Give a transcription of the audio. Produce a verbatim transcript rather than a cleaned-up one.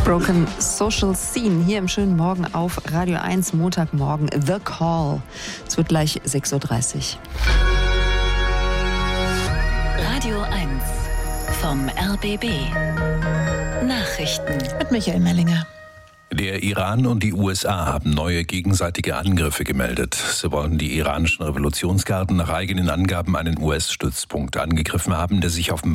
Broken Social Scene hier im schönen Morgen auf Radio eins, Montagmorgen, The Call. Es wird gleich sechs Uhr dreißig. Radio eins vom R B B. Nachrichten Mit Michael Mellinger. Der Iran und die U S A haben neue gegenseitige Angriffe gemeldet. Sie wollen die iranischen Revolutionsgarden nach eigenen Angaben einen U S-Stützpunkt angegriffen haben, der sich auf dem